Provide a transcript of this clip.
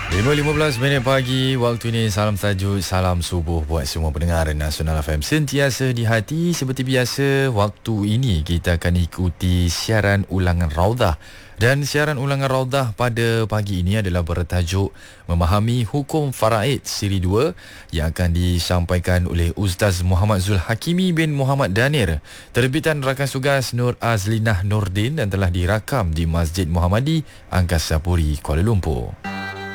5.15 pagi waktu ini. Salam tajuk, salam subuh buat semua pendengar Nasional FM sentiasa di hati. Seperti biasa, waktu ini kita akan ikuti siaran ulangan Raudah. Dan siaran ulangan Raudah pada pagi ini adalah bertajuk Memahami Hukum Faraid Siri 2 yang akan disampaikan oleh Ustaz Muhammad Zul Hakimi bin Muhammad Danir, terbitan rakan tugas Nur Azlinah Nordin, dan telah dirakam di Masjid Muhammadi Angkasa Puri, Kuala Lumpur.